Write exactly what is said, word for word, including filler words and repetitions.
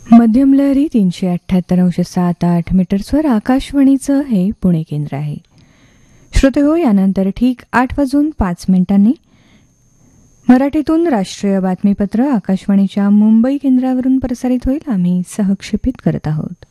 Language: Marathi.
मध्यम लहरी तीनशे अठ्ठ्याहत्तर अंश सात आठ मीटर्सवर आकाशवाणीचं हे पुणे केंद्र आहे. श्रोते हो, यानंतर ठीक आठ वाजून पाच मिनिटांनी मराठीतून राष्ट्रीय बातमीपत्र आकाशवाणीच्या मुंबई केंद्रावरून प्रसारित होईल. आम्ही सहक्षेपित करत आहोत.